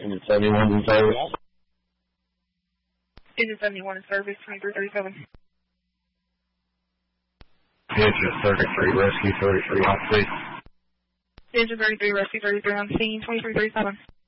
Engine 71 in service. Engine 71 in service, 2337. Engine 33, rescue 33 on scene. Engine 33, rescue 33 on scene, 2337.